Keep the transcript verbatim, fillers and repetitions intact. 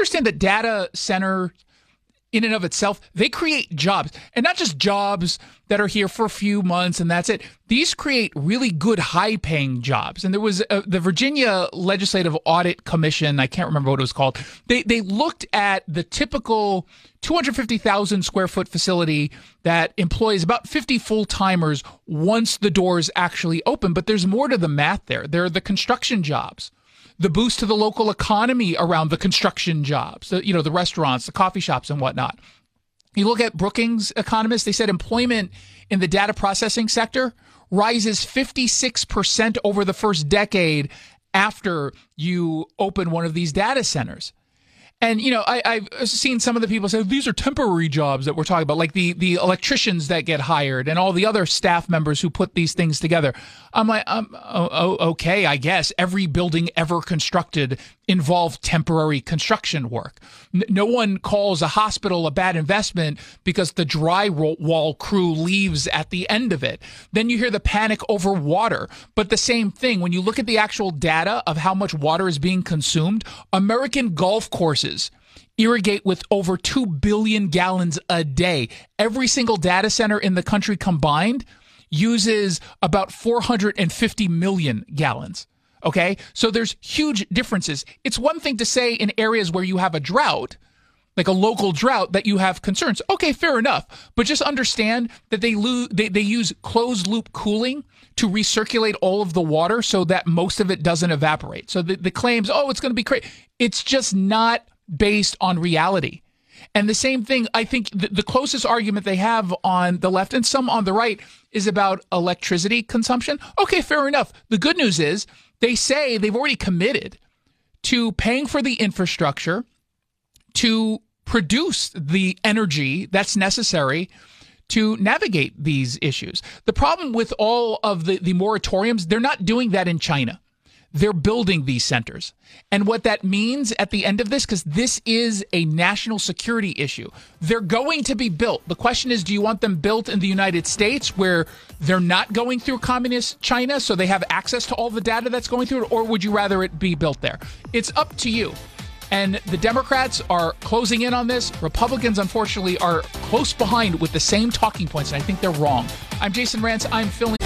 understand that data center in and of itself, they create jobs, and not just jobs that are here for a few months and that's it. These create really good high-paying jobs. And there was a, the Virginia Legislative Audit Commission, I can't remember what it was called. They they looked at the typical two hundred fifty thousand square foot facility that employs about fifty full-timers once the doors actually open. But there's more to the math there. There are the construction jobs, the boost to the local economy around the construction jobs, the, you know, the restaurants, the coffee shops and whatnot. You look at Brookings economists, they said employment in the data processing sector rises fifty-six percent over the first decade after you open one of these data centers. And, you know, I, I've seen some of the people say these are temporary jobs that we're talking about, like the, the electricians that get hired and all the other staff members who put these things together. I'm like, um, oh, oh, okay, I guess every building ever constructed involved temporary construction work. N- no one calls a hospital a bad investment because the drywall crew leaves at the end of it. Then you hear the panic over water. But the same thing, when you look at the actual data of how much water is being consumed, American golf courses irrigate with over two billion gallons a day. Every single data center in the country combined uses about four hundred fifty million gallons. Okay, so there's huge differences. It's one thing to say in areas where you have a drought, like a local drought, that you have concerns. Okay, fair enough. But just understand that they, lo- they, they use closed loop cooling to recirculate all of the water so that most of it doesn't evaporate. So the, the claims, oh, it's going to be crazy. It's just not based on reality. And the same thing, I think the, the closest argument they have on the left and some on the right is about electricity consumption. Okay, fair enough. The good news is they say they've already committed to paying for the infrastructure to produce the energy that's necessary to navigate these issues. The problem with all of the, the moratoriums, they're not doing that in China. They're building these centers. And what that means at the end of this, because this is a national security issue, they're going to be built. The question is, do you want them built in the United States where they're not going through communist China so they have access to all the data that's going through it, or would you rather it be built there? It's up to you. And the Democrats are closing in on this. Republicans, unfortunately, are close behind with the same talking points, and I think they're wrong. I'm Jason Rantz. I'm filling